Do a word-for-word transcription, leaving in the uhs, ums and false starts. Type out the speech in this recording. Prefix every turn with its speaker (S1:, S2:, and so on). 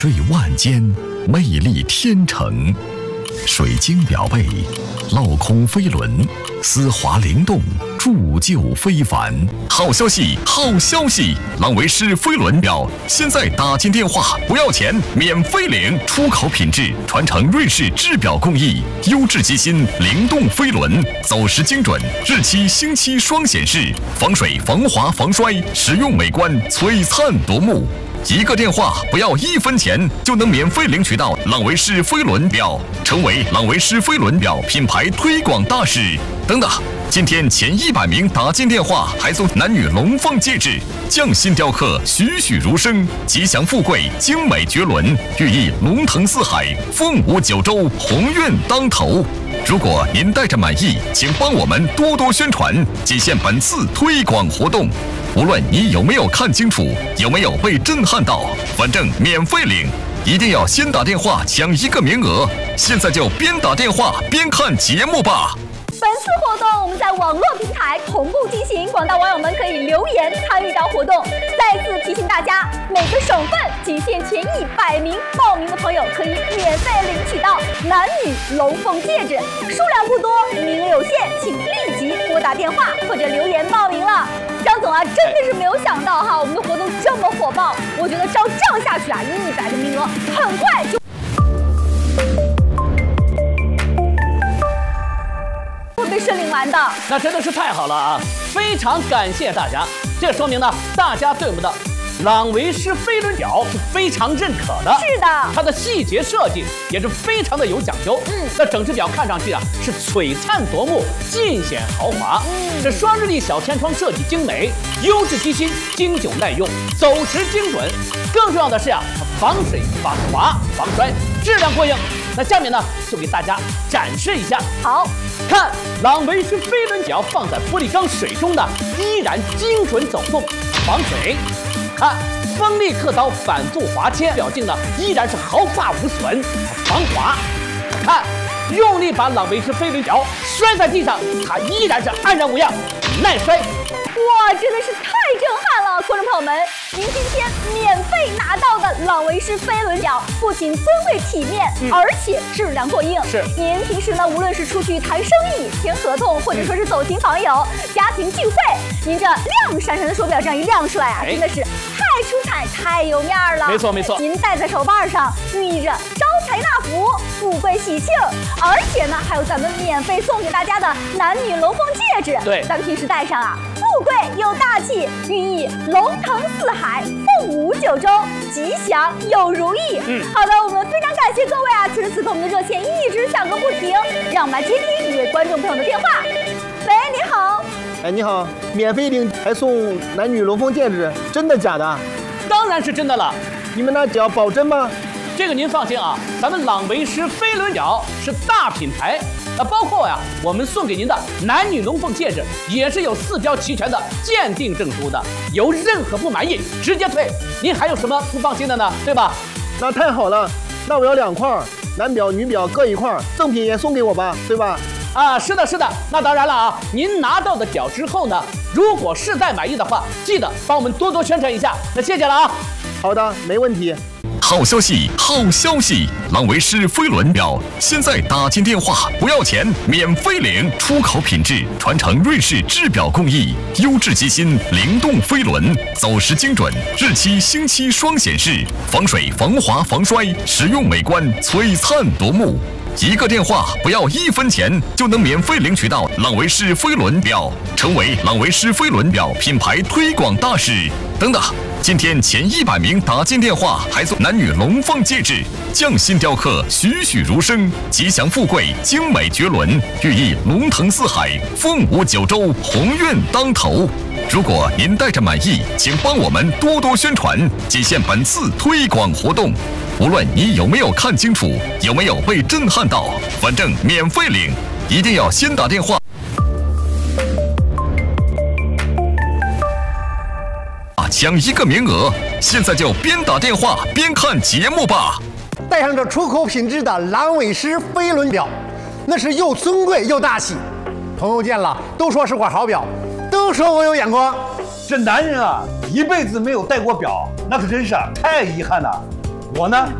S1: 坠万间，魅力天成。水晶表背，镂空飞轮，丝滑灵动，铸就非凡。好消息，好消息！朗维诗飞轮表现在打进电话不要钱，免费领，出口品质，传承瑞士制表工艺，优质机芯，灵动飞轮，走时精准，日期星期双显示，防水、防滑、防摔，实用美观，璀璨夺目。一个电话不要一分钱，就能免费领取到朗维诗飞轮表，成为朗维诗飞轮表品牌推广大使。等等，今天前一百名打进电话还送男女龙凤戒指，匠心雕刻，栩栩如生，吉祥富贵，精美绝伦，寓意龙腾四海，凤舞九州，鸿运当头。如果您带着满意，请帮我们多多宣传，仅限本次推广活动。无论你有没有看清楚，有没有被震撼到，反正免费领，一定要先打电话抢一个名额。现在就边打电话边看节目吧。
S2: 本次活动我们在网络平台同步进行，广大网友们可以留言参与到活动。再次提醒大家，每个省份仅限前一百名报名的朋友可以免费领取到男女龙凤戒指，数量不多，名额有限，请立即拨打电话或者留言报名了。张总啊，真的是没有想到哈，我们的活动这么火爆，我觉得照这样下去啊，一百个名额很快就被申领完的。
S3: 那真的是太好了啊！非常感谢大家，这说明呢，大家对我们的朗维诗飞轮表是非常认可的。
S2: 是的，
S3: 它的细节设计也是非常的有讲究。嗯，那整只表看上去啊是璀璨夺目，尽显豪华。嗯，这双日历小天窗设计精美，优质机芯，经久耐用，走时精准。更重要的是啊，防水、防滑、防摔，质量过硬。那下面呢，就给大家展示一下。
S2: 好，
S3: 看朗维诗飞轮表放在玻璃缸水中的，依然精准走动，防水。看锋利刻刀反复划切，表镜呢依然是毫发无损，防滑。看用力把朗维诗飞轮表摔在地上，它依然是安然无恙，耐摔。
S2: 哇，真的是太震撼了！观众朋友们，您今天免费拿到的朗维诗飞轮表，不仅尊贵体面，嗯、而且质量过硬。是，您平时呢，无论是出去谈生意、签合同，或者说是走亲访友、家庭聚会，您这亮闪闪的手表这样一亮出来啊，真的是太出彩、太有面了。
S3: 没错没错，
S2: 您戴在手腕上，寓意着招财纳福、富贵喜庆，而且呢，还有咱们免费送给大家的男女龙凤戒指。
S3: 对，
S2: 咱们平时戴上啊。富贵又大气，寓意龙腾四海，凤舞九州，吉祥又如意。嗯，好的，我们非常感谢各位啊！此时此刻我们的热线一直响个不停，让我们来接听一位观众朋友的电话。喂，你好。
S4: 哎，你好，免费领还送男女龙凤戒指，真的假的？
S3: 当然是真的了。
S4: 你们那叫保真吗？
S3: 这个您放心啊，咱们朗维诗飞轮表是大品牌。那包括呀，我们送给您的男女龙凤戒指也是有四标齐全的鉴定证书的，有任何不满意直接退。您还有什么不放心的呢？对吧？
S4: 那太好了，那我要两块，男表女表各一块，赠品也送给我吧，对吧？
S3: 啊，是的，是的。那当然了啊，您拿到的表之后呢，如果实在满意的话，记得帮我们多多宣传一下。那谢谢了啊。
S4: 好的，没问题。
S1: 好消息，好消息！朗维诗飞轮表现在打进电话不要钱，免费领，出口品质，传承瑞士制表工艺，优质机芯，灵动飞轮，走时精准，日期星期双显示，防水、防滑、防摔，实用美观，璀璨夺目。一个电话不要一分钱，就能免费领取到朗维诗飞轮表，成为朗维诗飞轮表品牌推广大使。等等，今天前一百名打进电话还送男女龙凤戒指，匠心雕刻，栩栩如生，吉祥富贵，精美绝伦，寓意龙腾四海，凤舞九州，鸿运当头。如果您带着满意，请帮我们多多宣传，仅限本次推广活动。无论你有没有看清楚，有没有被震撼到，反正免费领，一定要先打电话抢一个名额。现在就边打电话边看节目吧。
S5: 戴上这出口品质的朗维诗飞轮表，那是又尊贵又大气。朋友见了都说是块好表，都说我有眼光。
S6: 这男人啊，一辈子没有戴过表，那可真是太遗憾了。 我呢